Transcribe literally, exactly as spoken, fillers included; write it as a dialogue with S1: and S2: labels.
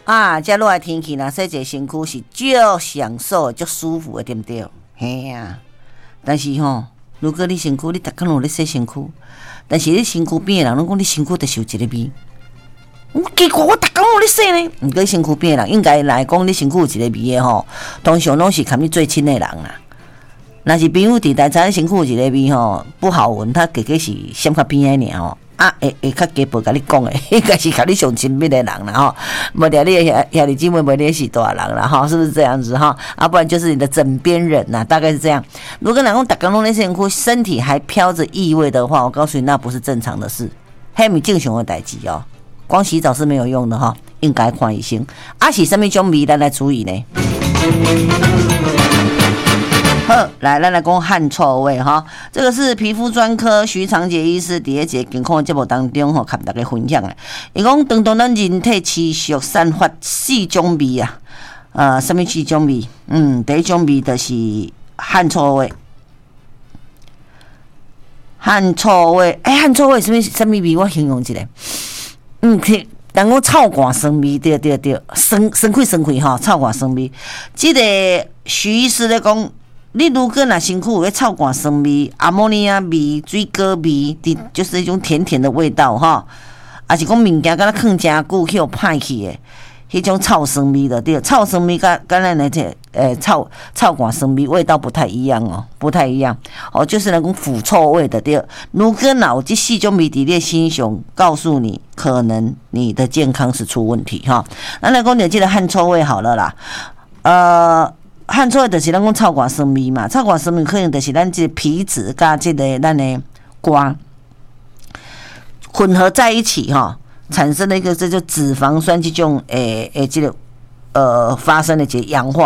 S1: 啊，遮热的天气若洗一个身躯是足享受、足舒服的，对不对？嘿啊，但是吼，如果你身躯你逐工拢咧洗身躯，但是你身躯边的人拢讲你身躯著有一个味。奇怪，我逐工拢咧洗呢，毋过身躯边的人应该来讲，你身躯有一个味的吼，通常拢是含你最亲的人啦。若是朋友伫台知身躯有一个味吼，不好闻，他加加是闪较边的尔吼。啊，会会较加倍甲你讲诶，应该是甲你上亲密的人啦吼，无聊你兄兄弟姊妹，无你是大人啦吼，是不是这样子哈？啊，不然就是你的枕边人呐、啊，大概是这样。如果人讲逐工拢咧身躯，身体还飘着异味的话，我告诉你，那不是正常的事，迄毋是正常的代志哦。光洗澡是没有用的哈，应该看医生。啊，是什么种味咱来注意呢？好，来，咱来讲汗臭味哈，这个是皮肤专科徐长杰医师伫一个健康的节目当中吼，甲大家分享的。伊讲，当当咱人体持续散发四种味啊，呃，什么四种味？嗯，第一种味就是汗臭味，汗臭味，哎、欸，汗臭味什么什么味？我形容一下，嗯，人讲臭汗酸味，对对对，酸酸气酸气吼，臭汗酸味。这个徐医师咧讲。你如果若身躯有咧臭汗酸味、阿莫尼亚味、水果味，就是一种甜甜的味道哈，还是讲物件敢若放诚久去互歹去的，迄种臭酸味的对，臭酸味甲甲咱的这呃臭臭汗酸味味道不太一样哦，不太一样哦，就是那种腐臭味的对。如果若有这四种味伫你身上，告诉你可能你的健康是出问题哈。咱来讲点这个汗臭味好了啦，呃。汗臭味就是咱讲臭汗酸味嘛，臭汗酸味可能就是咱这皮脂甲这个咱的肝混合在一起哈，产生了一个这就脂肪酸这种诶诶这个呃发生的这个氧化。